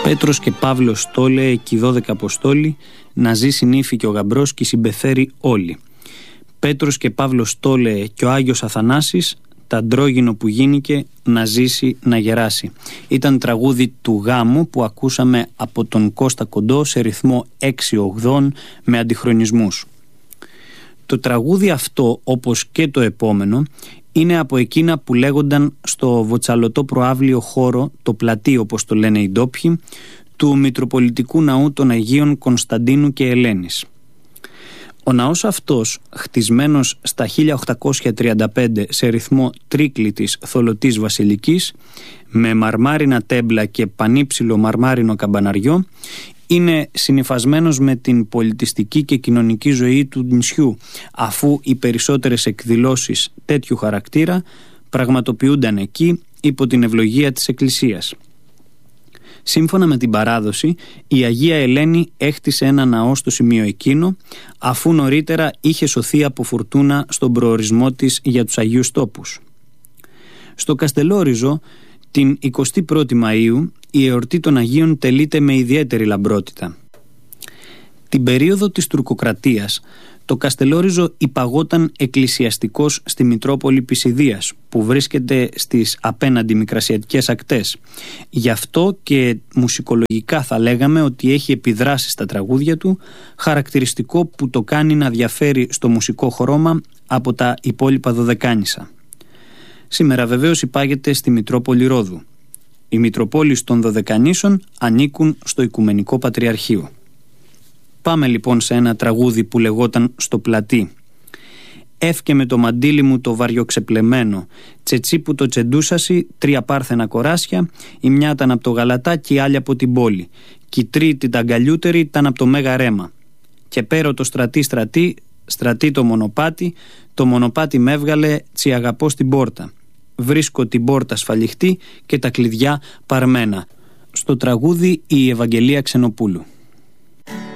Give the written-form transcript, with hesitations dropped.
Πέτρος και Παύλος στόλε, εκεί 12 αποστόλοι, να ζήσει νύφη και ο γαμπρός και οι συμπεθέροι όλοι. Πέτρος και Παύλος στόλε και ο Άγιος Αθανάσης, τα αντρόγινο που γίνηκε, να ζήσει, να γεράσει. Ήταν τραγούδι του γάμου που ακούσαμε από τον Κώστα Κοντό σε ρυθμό 6/8 με αντιχρονισμούς. Το τραγούδι αυτό, όπως και το επόμενο, είναι από εκείνα που λέγονταν στο βοτσαλωτό προαύλιο χώρο, το πλατή όπως το λένε οι ντόπιοι, του Μητροπολιτικού Ναού των Αγίων Κωνσταντίνου και Ελένης. Ο ναός αυτός, χτισμένος στα 1835 σε ρυθμό τρίκλητης θολωτής βασιλικής, με μαρμάρινα τέμπλα και πανύψηλο μαρμάρινο καμπαναριό, είναι συνυφασμένος με την πολιτιστική και κοινωνική ζωή του νησιού, αφού οι περισσότερες εκδηλώσεις τέτοιου χαρακτήρα πραγματοποιούνταν εκεί υπό την ευλογία της Εκκλησίας. Σύμφωνα με την παράδοση, η Αγία Ελένη έχτισε ένα ναό στο σημείο εκείνο, αφού νωρίτερα είχε σωθεί από φουρτούνα στον προορισμό της για τους Αγίους Τόπους. Στο Καστελόριζο, την 21η Μαΐου, η εορτή των Αγίων τελείται με ιδιαίτερη λαμπρότητα. Την περίοδο της τουρκοκρατίας, το Καστελόριζο υπαγόταν εκκλησιαστικός στη Μητρόπολη Πισιδίας, που βρίσκεται στις απέναντι μικρασιατικές ακτές. Γι' αυτό και μουσικολογικά θα λέγαμε ότι έχει επιδράσει στα τραγούδια του, χαρακτηριστικό που το κάνει να διαφέρει στο μουσικό χρώμα από τα υπόλοιπα δωδεκάνησα. Σήμερα βεβαίως υπάγεται στη Μητρόπολη Ρόδου. Οι Μητροπόλεις των Δωδεκανήσων ανήκουν στο Οικουμενικό Πατριαρχείο. Πάμε λοιπόν σε ένα τραγούδι που λεγόταν «Στο πλατή». «Εύκε με το μαντίλι μου το βαριοξεπλεμένο, τσετσί που το τσεντούσασι, 3 πάρθενα κοράσια, η μια ήταν από το Γαλατά και η άλλη από την πόλη, κι η τρίτη τα αγκαλιούτερη ήταν από το Μέγα Ρέμα. Και πέρο το στρατή το μονοπάτι με έβγαλε τσι αγαπώ στην πόρτα. Βρίσκω την πόρτα σφαλιχτή και τα κλειδιά παρμένα». Στο τραγούδι η Ευαγγελία Ξενοπούλου.